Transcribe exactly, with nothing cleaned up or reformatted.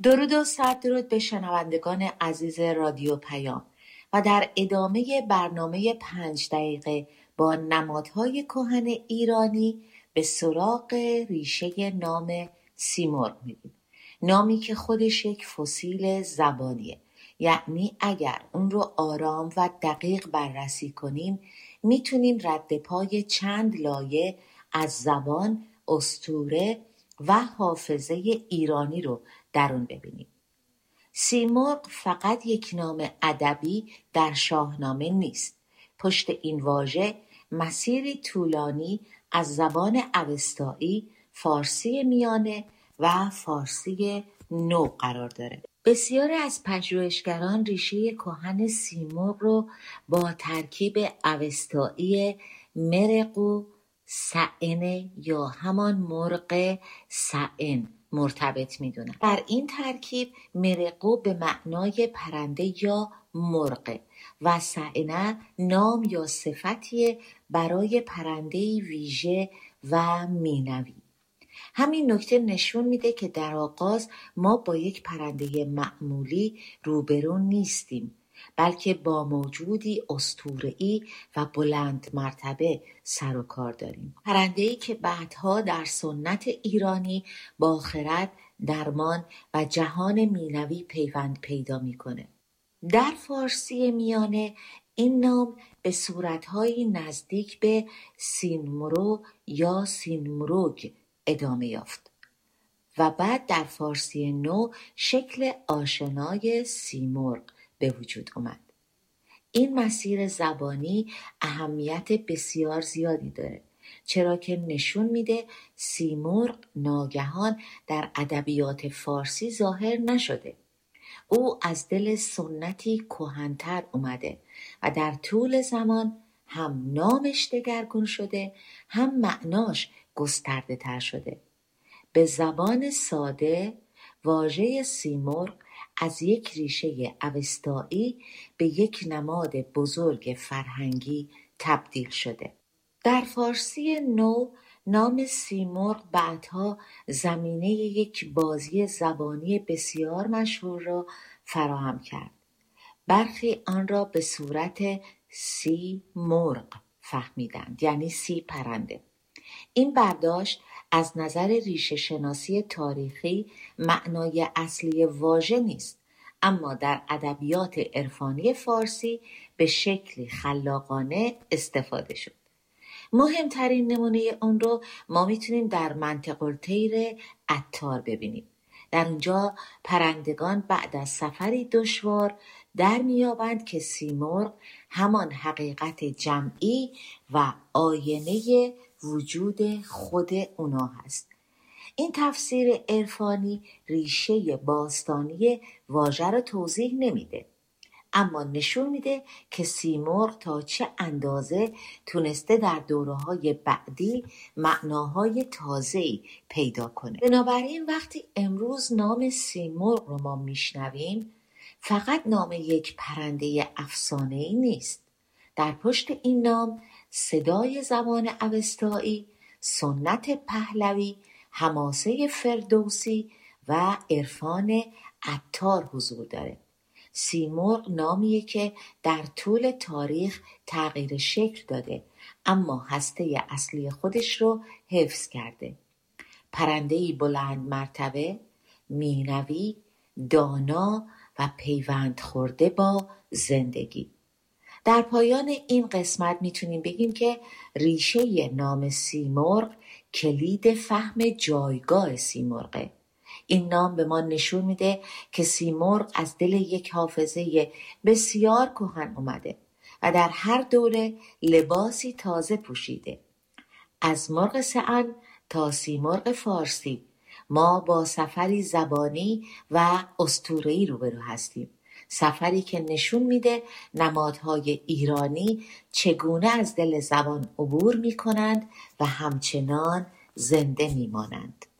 درود و صد درود به شنوندگان عزیز رادیو پیام و در ادامه برنامه پنج دقیقه با نمادهای کهن ایرانی به سراغ ریشه نام سیمرغ میریم. نامی که خودش یک فسیل زبانیه، یعنی اگر اون رو آرام و دقیق بررسی کنیم میتونیم رد پای چند لایه از زبان، اسطوره و حافظه ایرانی رو در اون ببینیم. سیمرغ فقط یک نام ادبی در شاهنامه نیست. پشت این واژه مسیری طولانی از زبان اوستایی، فارسی میانه و فارسی نو قرار داره. بسیاری از پژوهشگران ریشه کهن سیمرغ رو با ترکیب اوستایی مرغ سعن یا همان مرغ سعن مرتبط میدونن. در این ترکیب مرغ به معنای پرنده یا مرغ و سعن نام یا صفتی برای پرنده ویژه و مینوی. همین نکته نشون میده که در آغاز ما با یک پرنده معمولی روبرو نیستیم، بلکه با موجودی اسطوره‌ای و بلند مرتبه سر و کار داریم. پرنده‌ای که بعدها در سنت ایرانی با خرد، درمان و جهان مینوی پیوند پیدا میکنه. در فارسی میانه این نام به صورت‌هایی نزدیک به سینمرو یا سینمروگ ادامه یافت و بعد در فارسی نو شکل آشنای سیمرغ به وجود اومد. این مسیر زبانی اهمیت بسیار زیادی داره، چرا که نشون میده سیمرغ ناگهان در ادبیات فارسی ظاهر نشده. او از دل سنتی کهن‌تر اومده و در طول زمان هم نامش دگرگون شده، هم معناش گسترده تر شده. به زبان ساده واژه سیمرغ از یک ریشه اوستایی به یک نماد بزرگ فرهنگی تبدیل شده. در فارسی نو نام سیمرغ بعدها زمینه یک بازی زبانی بسیار مشهور را فراهم کرد. برخی آن را به صورت سی مرغ فهمیدند، یعنی سی پرنده. این برداشت از نظر ریشه شناسی تاریخی معنای اصلی واژه نیست، اما در ادبیات عرفانی فارسی به شکلی خلاقانه استفاده شد. مهمترین نمونه اون رو ما میتونیم در منطق الطیر عطار ببینیم. در اونجا پرندگان بعد از سفری دشوار در میابند که سیمرغ همان حقیقت جمعی و آینه وجود خود اونا هست. این تفسیر عرفانی ریشه باستانی واژه رو توضیح نمیده، اما نشون میده که سیمرغ تا چه اندازه تونسته در دوره‌های بعدی معناهای تازه‌ای پیدا کنه. بنابراین وقتی امروز نام سیمرغ رو ما میشنویم، فقط نام یک پرنده افسانه‌ای نیست. در پشت این نام صدای زبان اوستایی، سنت پهلوی، حماسه فردوسی و عرفان عطار حضور داره. سیمرغ نامیه که در طول تاریخ تغییر شکل داده، اما هسته اصلی خودش رو حفظ کرده. پرنده‌ای بلند مرتبه، مینوی، دانا و پیوند خورده با زندگی. در پایان این قسمت میتونیم بگیم که ریشه نام سیمرغ کلید فهم جایگاه سیمرغه. این نام به ما نشون میده که سیمرغ از دل یک حافظه بسیار کهن اومده و در هر دوره لباسی تازه پوشیده. از مرغ سعن تا سیمرغ فارسی ما با سفری زبانی و اسطوره‌ای روبرو هستیم. سفری که نشون میده نمادهای ایرانی چگونه از دل زبان عبور میکنند و همچنان زنده میمانند.